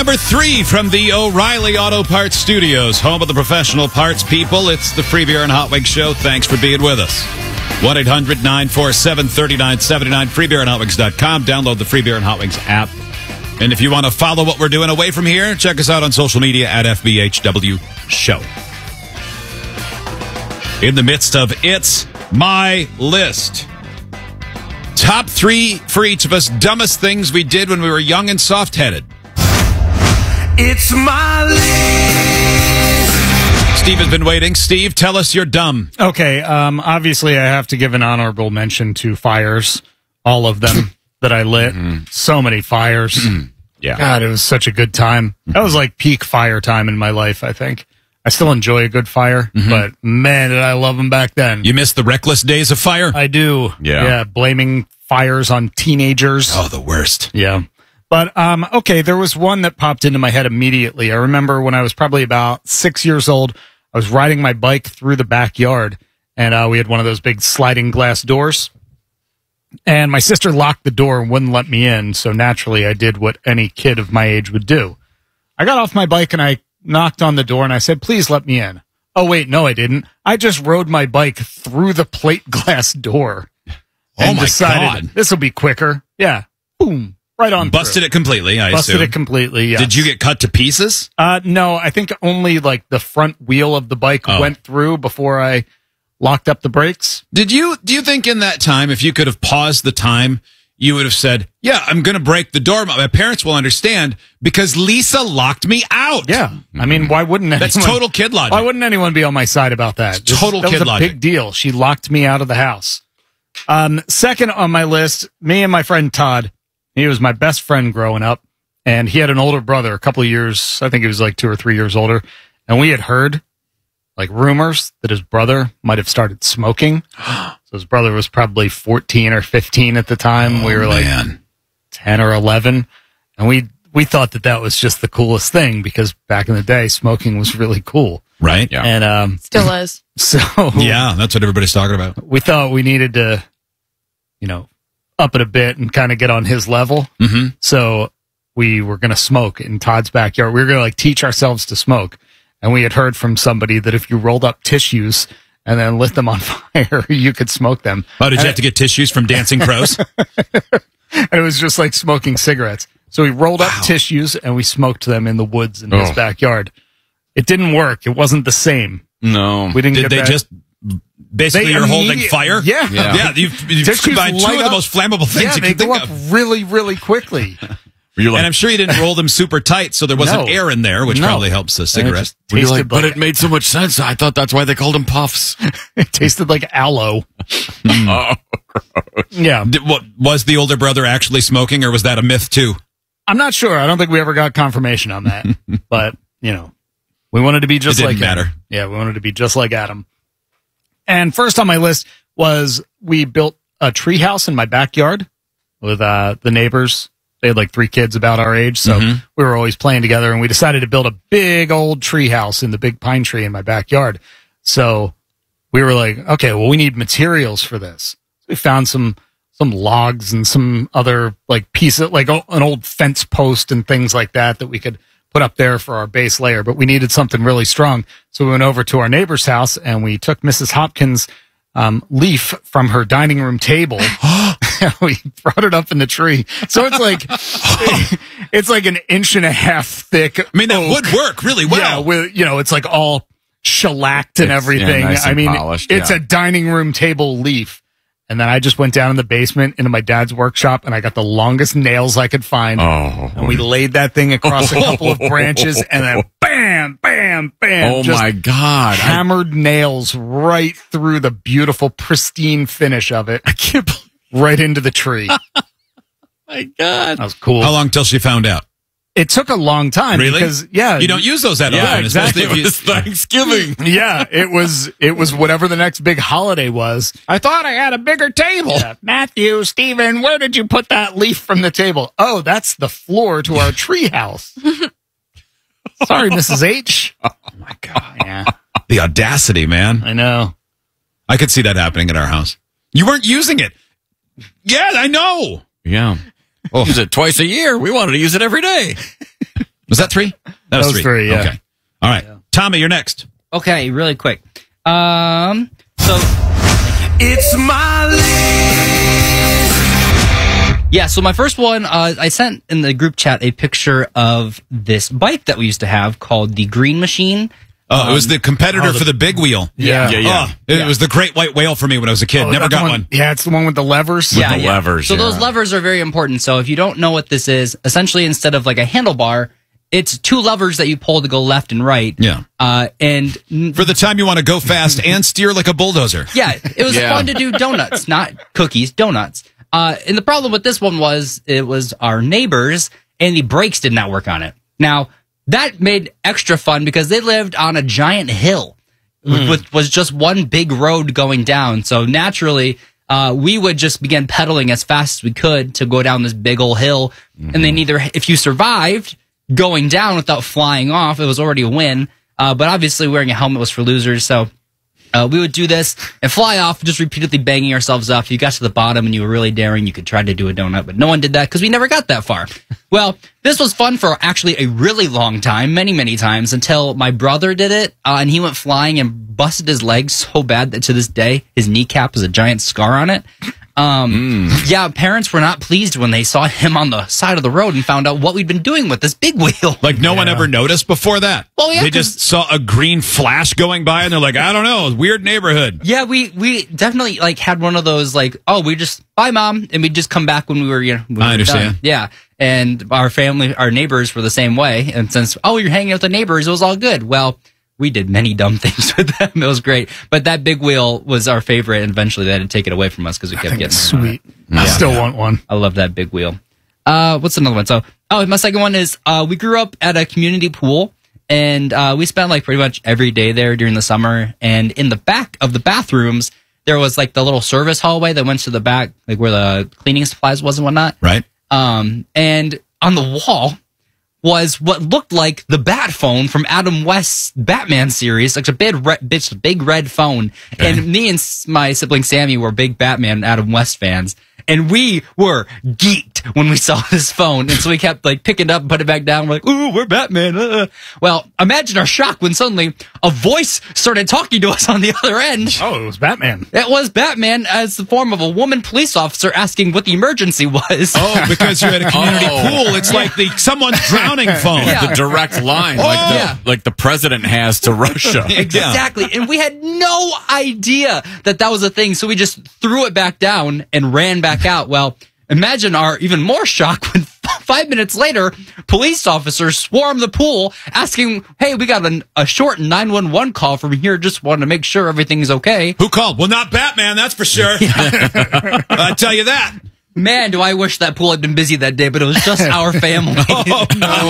number 3 from the O'Reilly Auto Parts Studios, home of the professional parts people. It's the Free Beer and Hot Wings Show. Thanks for being with us. 1-800-947-3979, freebeerandhotwings.com. Download the Free Beer and Hot Wings app. And if you want to follow what we're doing away from here, check us out on social media at FBHW Show. In the midst of It's My List. Top 3 for each of us, dumbest things we did when we were young and soft-headed. It's my list. Steve has been waiting. Steve, tell us you're dumb. Okay, obviously I have to give an honorable mention to fires, all of them that I lit. So many fires. Yeah. God, it was such a good time. That was like peak fire time in my life, I think. I still enjoy a good fire, but man, did I love them back then. You miss the reckless days of fire? I do. Yeah, blaming fires on teenagers. Oh, the worst. Yeah. But, okay, there was one that popped into my head immediately. I remember when I was probably about 6 years old, I was riding my bike through the backyard, and we had one of those big sliding glass doors. And my sister locked the door and wouldn't let me in, so naturally I did what any kid of my age would do. I got off my bike and I knocked on the door and I said, "Please let me in." Oh, wait, no, I didn't. I just rode my bike through the plate glass door. And decided this will be quicker. Yeah. Boom. Right on. Busted it completely, I assume. Busted it completely, yes. Did you get cut to pieces? No, I think only like the front wheel of the bike went through before I locked up the brakes. Do you think in that time, if you could have paused the time, you would have said, "Yeah, I'm going to break the door. My parents will understand because Lisa locked me out." Yeah. I mean, why wouldn't anyone... That's total kid logic. Why wouldn't anyone be on my side about that? It's total kid logic. That was a logic. big deal. She locked me out of the house. Second on my list, me and my friend Todd. He was my best friend growing up, and he had an older brother, a couple of years, I think he was like 2 or 3 years older, and we had heard like rumors that his brother might have started smoking. So his brother was probably 14 or 15 at the time. We were like 10 or 11, and we thought that was just the coolest thing because back in the day, smoking was really cool. Right? Yeah. And still is. So yeah, that's what everybody's talking about. We thought we needed to, up it a bit and kind of get on his level. So we were going to smoke in Todd's backyard. We were going to teach ourselves to smoke. And we had heard from somebody that if you rolled up tissues and then lit them on fire, you could smoke them. Oh, did you have to get tissues from Dancing Crows? And it was just like smoking cigarettes. So we rolled up tissues and we smoked them in the woods in his backyard. It didn't work. It wasn't the same. No. We didn't Did they just... Basically, you're holding fire? Yeah. You've combined two of the most flammable things you can think of. Really, really quickly. And I'm sure you didn't roll them super tight, so there wasn't air in there, which probably helps the cigarette. But it made so much sense. I thought that's why they called them puffs. It tasted like aloe. Oh, gross. Yeah. Was the older brother actually smoking, or was that a myth, too? I'm not sure. I don't think we ever got confirmation on that. But, we wanted to be just like Adam. Yeah, we wanted to be just like Adam. And first on my list was we built a tree house in my backyard with the neighbors. They had like 3 kids about our age, so we were always playing together, and we decided to build a big old tree house in the big pine tree in my backyard. So we were like, okay, well, we need materials for this. We found some logs and some other like pieces, like an old fence post and things like that we could put up there for our base layer, but we needed something really strong. So we went over to our neighbor's house and we took Mrs. Hopkins' leaf from her dining room table. We brought it up in the tree. So it's like, it's like an 1.5 inch thick. I mean, that would work really well. Yeah, it's like all shellacked and everything. Nice and polished, it's a dining room table leaf. And then I just went down in the basement into my dad's workshop, and I got the longest nails I could find. And we laid that thing across a couple of branches, and then bam, bam, bam. Oh, my God. Hammered nails right through the beautiful, pristine finish of it. I can't believe right into the tree. My God. That was cool. How long till she found out? It took a long time. Really? Because, you don't use those that often. Exactly. Especially if It was Thanksgiving. Yeah, it was whatever the next big holiday was. I thought I had a bigger table. Yeah. Matthew, Stephen, where did you put that leaf from the table? Oh, that's the floor to our tree house. Sorry, Mrs. H. Oh, my God. Yeah. The audacity, man. I know. I could see that happening at our house. You weren't using it. Yeah, I know. Yeah. Use it twice a year. We wanted to use it every day. Was that 3? That was 3, yeah. Okay. All right. Yeah. Tommy, you're next. Okay, really quick. So it's my list. Yeah, so my first one, I sent in the group chat a picture of this bike that we used to have called the Green Machine. Oh, it was the competitor for the big wheel. Yeah. It was the great white whale for me when I was a kid. Never got one. Yeah, it's the one with the levers. The levers. So those levers are very important. So if you don't know what this is, essentially instead of like a handlebar, it's 2 levers that you pull to go left and right. Yeah. And for the time you want to go fast and steer like a bulldozer. Yeah, it was fun to do donuts, not cookies, donuts. And the problem with this one was it was our neighbors and the brakes did not work on it. Now, that made extra fun because they lived on a giant hill, which was just one big road going down. So naturally, we would just begin pedaling as fast as we could to go down this big old hill. And then if you survived going down without flying off, it was already a win. But obviously wearing a helmet was for losers. So we would do this and fly off, just repeatedly banging ourselves up. If you got to the bottom and you were really daring, you could try to do a donut, but no one did that because we never got that far. Well, this was fun for actually a really long time, many, many times, until my brother did it, and he went flying and busted his leg so bad that to this day, his kneecap has a giant scar on it. Yeah, parents were not pleased when they saw him on the side of the road and found out what we'd been doing with this big wheel. Like no one ever noticed before that. Well, yeah, they just saw a green flash going by and they're like, I don't know, weird neighborhood. Yeah, we definitely like had one of those like, oh, we just bye mom, and we'd just come back when we were I understand. Done. Yeah, and our neighbors were the same way. And since you're hanging out with the neighbors, it was all good. Well, we did many dumb things with them. It was great. But that big wheel was our favorite, and eventually they had to take it away from us because we kept getting sweet. I still want one. I love that big wheel. What's another one? So, my second one is we grew up at a community pool, and we spent like pretty much every day there during the summer. And in the back of the bathrooms, there was like the little service hallway that went to the back, like where the cleaning supplies was and whatnot. Right. And on the wall was what looked like the bat phone from Adam West's Batman series, like a big red phone. Okay. And me and my sibling Sammy were big Batman and Adam West fans. And we were geeked when we saw this phone. And so we kept like picking it up and put it back down. We're like, ooh, we're Batman. Well, imagine our shock when suddenly a voice started talking to us on the other end. Oh, it was Batman. It was Batman as the form of a woman police officer asking what the emergency was. Oh, because you're at a community pool. It's like someone's drowning phone. Yeah. The direct line, like the president has to Russia. Exactly. And we had no idea that was a thing. So we just threw it back down and ran back out. Well, imagine our even more shock when 5 minutes later, police officers swarmed the pool asking, hey, we got a short 911 call from here. Just wanted to make sure everything's okay. Who called? Well, not Batman, that's for sure. I tell you that. Man, do I wish that pool had been busy that day, but it was just our family. Oh,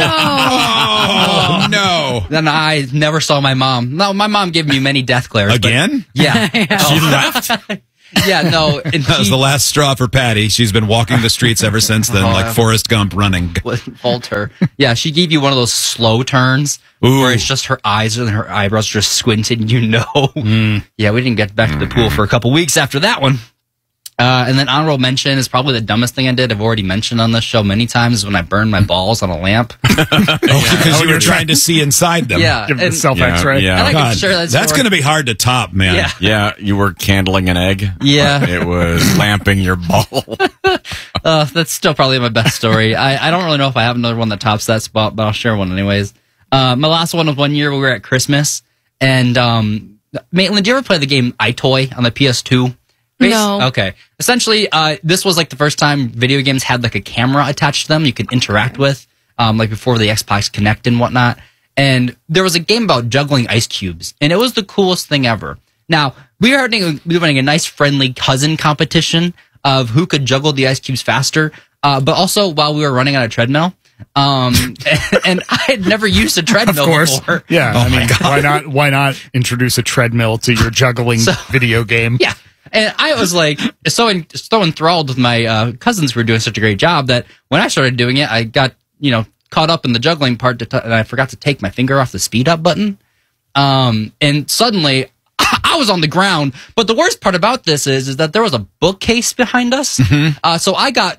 no. Then I never saw my mom. No, my mom gave me many death glares. Again? Yeah. She left? Yeah, no. And that was the last straw for Patty. She's been walking the streets ever since then, like Forrest Gump running. Walter. Yeah, she gave you one of those slow turns where it's just her eyes and her eyebrows just squinted, Yeah, we didn't get back to the pool for a couple weeks after that one. And then honorable mention is probably the dumbest thing I did. I've already mentioned on this show many times when I burned my balls on a lamp. Because you were trying to see inside them. Yeah. Give the self-X-ray. Yeah. And I can share that that's going to be hard to top, man. Yeah, you were candling an egg. Yeah. It was lamping your ball. That's still probably my best story. I don't really know if I have another one that tops that spot, but I'll share one anyways. My last one was one year we were at Christmas. And Maitland, did you ever play the game iToy on the PS2? No. Okay. Essentially, this was like the first time video games had like a camera attached to them you could interact with, like before the Xbox Connect and whatnot. And there was a game about juggling ice cubes, and it was the coolest thing ever. Now, we were running a nice friendly cousin competition of who could juggle the ice cubes faster, but also while we were running on a treadmill. And I had never used a treadmill before. Yeah. I mean, why not introduce a treadmill to your juggling video game? Yeah. And I was like so enthralled with my cousins who were doing such a great job that when I started doing it, I got caught up in the juggling part and I forgot to take my finger off the speed up button. And suddenly I was on the ground. But the worst part about this is that there was a bookcase behind us. So I got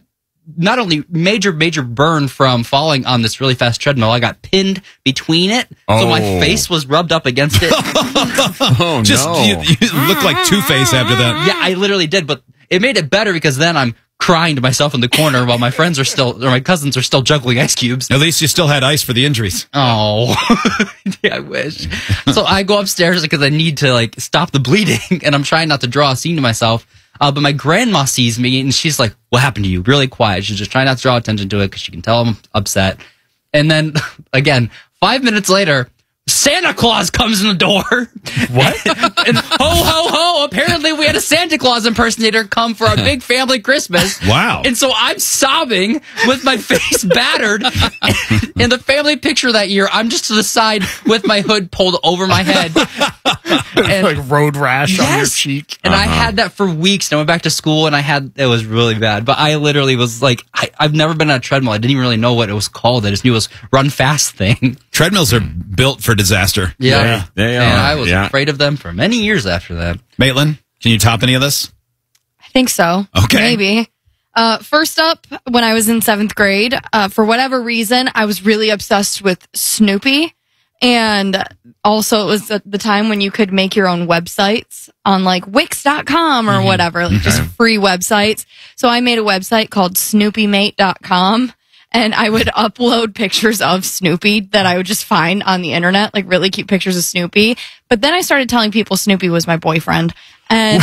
not only major burn from falling on this really fast treadmill, I got pinned between it. So my face was rubbed up against it. Oh, no. You look like Two-Face after that. Yeah, I literally did. But it made it better because then I'm crying to myself in the corner while my friends are still, or my cousins are still juggling ice cubes. At least you still had ice for the injuries. Oh, yeah, I wish. So I go upstairs because I need to like stop the bleeding, and I'm trying not to draw a scene to myself. But my grandma sees me and she's like, "What happened to you?" Really quiet. She's just trying not to draw attention to it because she can tell I'm upset. And then again, 5 minutes later, Santa Claus comes in the door. What? And ho, ho, ho. Apparently we had a Santa Claus impersonator come for our big family Christmas. Wow. And so I'm sobbing with my face battered. In the family picture that year, I'm just to the side with my hood pulled over my head. And, like road rash on your cheek. And I had that for weeks. And I went back to school and it was really bad. But I literally was like, I've never been on a treadmill. I didn't even really know what it was called. I just knew it was run fast thing. Treadmills are built for disaster. Yeah. They are. And I was afraid of them for many years after that. Maitland, can you top any of this? I think so. Okay. Maybe. First up, when I was in 7th grade, for whatever reason, I was really obsessed with Snoopy. And also it was the time when you could make your own websites on like Wix.com or whatever, like just free websites. So I made a website called SnoopyMate.com. And I would upload pictures of Snoopy that I would just find on the internet, like really cute pictures of Snoopy. But then I started telling people Snoopy was my boyfriend. And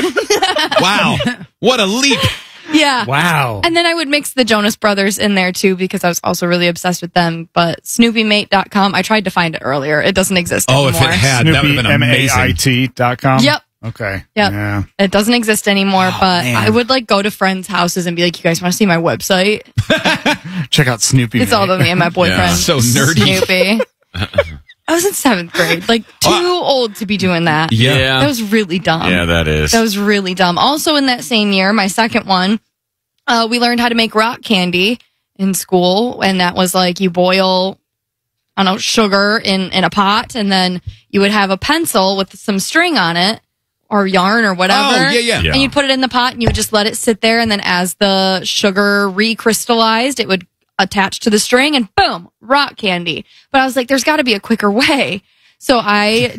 wow. What a leap. Yeah. Wow. And then I would mix the Jonas Brothers in there too because I was also really obsessed with them. But SnoopyMate.com, I tried to find it earlier. It doesn't exist anymore. Oh, if it had, that would have been amazing. SnoopyMait.com? Yep. Okay. Yep. Yeah. It doesn't exist anymore, but man. I would like go to friends' houses and be like, "You guys want to see my website?" Check out Snoopy. It's all about me and my boyfriend. Yeah. So nerdy. Snoopy. I was in 7th grade, like too old to be doing that. Yeah. That was really dumb. Yeah, that is. That was really dumb. Also in that same year, my second one, we learned how to make rock candy in school. And that was like you boil, I don't know, sugar in a pot. And then you would have a pencil with some string on it or yarn or whatever. Oh, yeah. And you'd put it in the pot and you would just let it sit there. And then as the sugar recrystallized, it would attach to the string and boom, rock candy. But I was like, there's got to be a quicker way. So I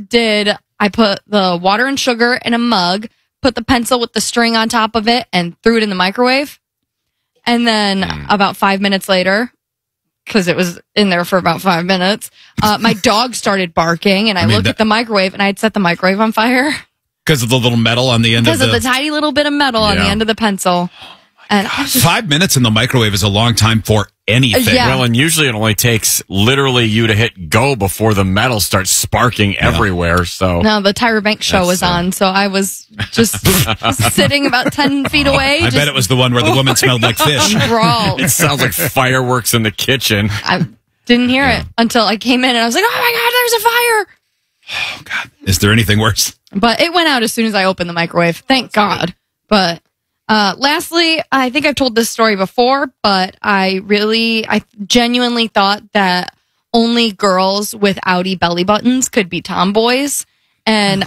put the water and sugar in a mug, put the pencil with the string on top of it and threw it in the microwave. And then about 5 minutes later, because it was in there for about 5 minutes, my dog started barking and I looked at the microwave and I had set the microwave on fire. Because of the little metal on the end of the tiny little bit of metal on the end of the pencil. And I was just, 5 minutes in the microwave is a long time for anything. Yeah. Well, and usually it only takes literally you to hit go before the metal starts sparking everywhere. So no, the Tyra Banks show was on, so I was just sitting about 10 feet away. I bet it was the one where the woman smelled like fish. Enthralled. it sounds like fireworks in the kitchen. I didn't hear it until I came in and I was like, oh my God, there's a fire. Oh, God. Is there anything worse? But it went out as soon as I opened the microwave. Thank God. But lastly, I think I've told this story before, but I genuinely thought that only girls with outie belly buttons could be tomboys. And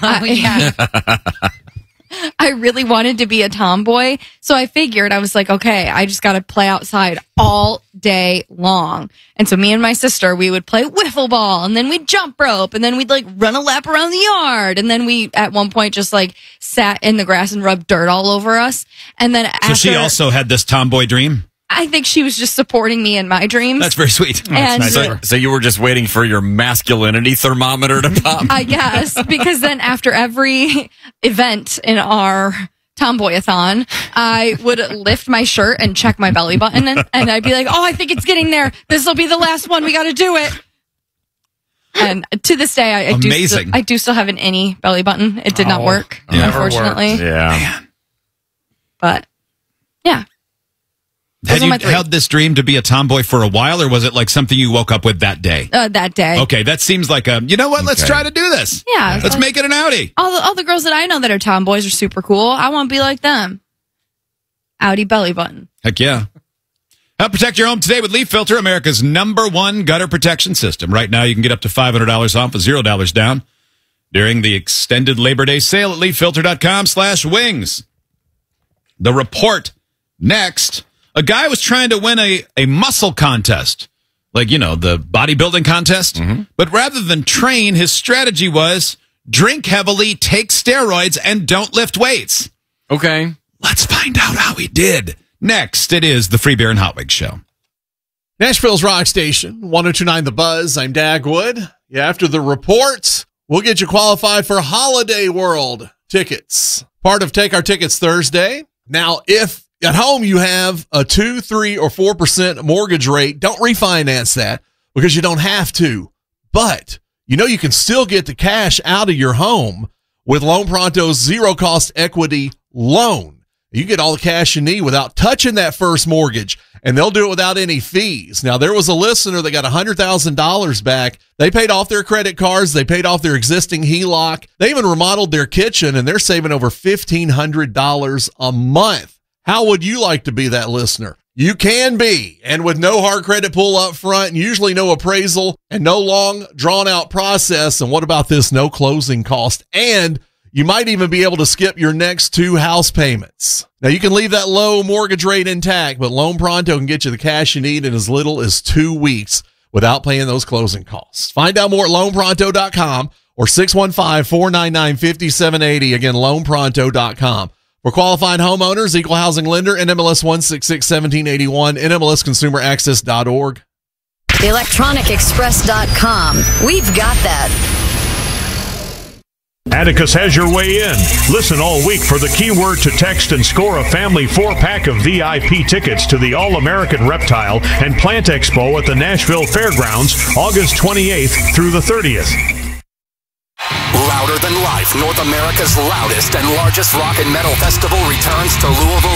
I really wanted to be a tomboy. So I figured, I was like, okay, I just got to play outside all day long. And so me and my sister, we would play wiffle ball and then we'd jump rope and then we'd like run a lap around the yard. And then we at one point just like sat in the grass and rubbed dirt all over us. And then So she also had this tomboy dream? I think she was just supporting me in my dreams. That's very sweet. And So you were just waiting for your masculinity thermometer to pop? I guess, because then after every event in our tomboy-a-thon, I would lift my shirt and check my belly button, and I'd be like, oh, I think it's getting there. This will be the last one. We got to do it. And to this day, I do still have an innie belly button. It did not work, unfortunately. Yeah. But, yeah. Had you held this dream to be a tomboy for a while, or was it like something you woke up with that day? That day. Okay, that seems like you know what? Let's try to do this. Yeah. Let's make it an outie. All the girls that I know that are tomboys are super cool. I want to be like them. Outie belly button. Heck yeah. Help protect your home today with Leaf Filter, America's #1 gutter protection system. Right now, you can get up to $500 off with $0 down during the extended Labor Day sale at leaffilter.com/wings. The report next A guy was trying to win a muscle contest, like, the bodybuilding contest. Mm-hmm. But rather than train, his strategy was drink heavily, take steroids, and don't lift weights. Okay. Let's find out how he did. Next, it is the Free Beer and Hot Wings Show. Nashville's Rock Station, 102.9 The Buzz. I'm Dag Wood. Yeah, after the reports, we'll get you qualified for Holiday World tickets. Part of Take Our Tickets Thursday. Now, if at home you have a 2, 3, or 4% mortgage rate, don't refinance that because you don't have to. But you can still get the cash out of your home with Loan Pronto's zero-cost equity loan. You get all the cash you need without touching that first mortgage, and they'll do it without any fees. Now, there was a listener that got $100,000 back. They paid off their credit cards. They paid off their existing HELOC. They even remodeled their kitchen, and they're saving over $1,500 a month. How would you like to be that listener? You can be, and with no hard credit pull up front, and usually no appraisal, and no long, drawn-out process. And what about this? No closing cost. And you might even be able to skip your next 2 house payments. Now, you can leave that low mortgage rate intact, but Loan Pronto can get you the cash you need in as little as 2 weeks without paying those closing costs. Find out more at loanpronto.com or 615-499-5780. Again, loanpronto.com. For qualified homeowners, equal housing lender, NMLS 1661781, NMLSconsumeraccess.org. Electronicexpress.com. We've got that. Atticus has your way in. Listen all week for the keyword to text and score a family 4-pack of VIP tickets to the All-American Reptile and Plant Expo at the Nashville Fairgrounds, August 28th through the 30th. Louder Than Life, North America's loudest and largest rock and metal festival returns to Louisville